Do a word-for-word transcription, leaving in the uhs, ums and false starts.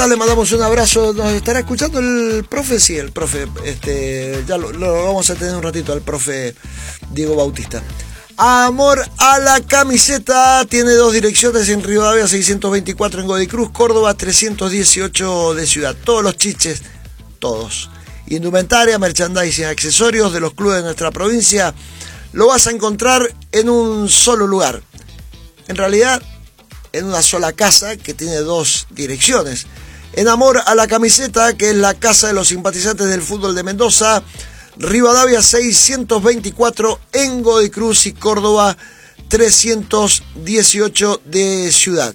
tal? Le mandamos un abrazo. ¿Nos estará escuchando el profe? Sí, el profe. Este, ya lo, lo vamos a tener un ratito al profe Diego Bautista. Amor a la camiseta tiene dos direcciones en Rivadavia seiscientos veinticuatro en Godicruz, Córdoba trescientos dieciocho de Ciudad. Todos los chiches, todos. Indumentaria, merchandising, accesorios de los clubes de nuestra provincia, lo vas a encontrar en un solo lugar. En realidad, en una sola casa que tiene dos direcciones. En Amor a la camiseta, que es la casa de los simpatizantes del fútbol de Mendoza, Rivadavia seiscientos veinticuatro en Godicruz y Córdoba trescientos dieciocho de Ciudad.